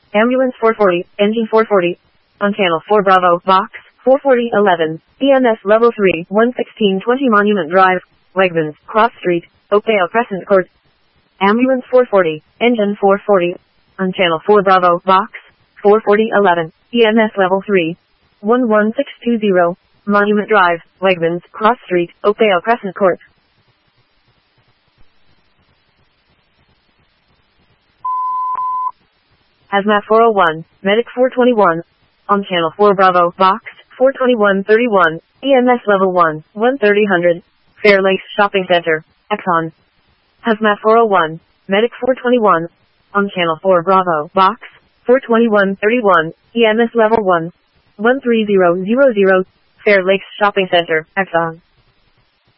Ambulance 440, engine 440. On channel 4 Bravo, box 44011, EMS level 3, 11620 Monument Drive, Wegmans, Cross Street, Oakdale Crescent Court. Ambulance 440, engine 440. On channel 4 Bravo, box 44011, EMS level 3, 11620, Monument Drive, Wegmans, Cross Street, Oakdale Crescent Court. Hazmat 401, Medic 421. On channel 4 Bravo, box 42131, EMS level 1, 1300, Fair Lakes Shopping Center, Exxon. Hazmat 401, Medic 421. On channel 4 Bravo, box 42131, EMS level 1, 13000, Fair Lakes Shopping Center, Exxon.